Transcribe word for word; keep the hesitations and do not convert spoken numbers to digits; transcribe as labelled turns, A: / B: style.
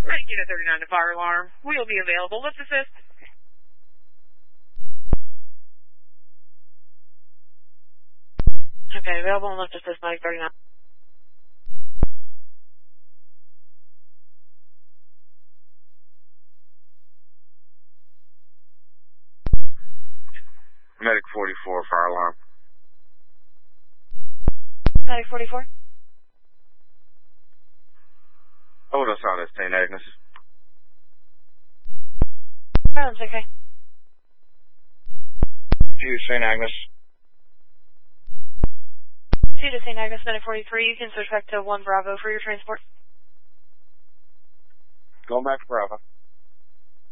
A: Ready unit thirty-nine to fire alarm. We'll be available. Let's assist.
B: Okay, available and lift assist Mike thirty-nine.
C: Medic forty-four, fire alarm.
B: Medic forty-four.
C: Hold us out at Saint Agnes.
B: Silence, okay.
C: Two Saint Agnes.
B: Two to Saint Agnes, Medic forty-three. You can switch back to one Bravo for your transport.
C: Going back to Bravo.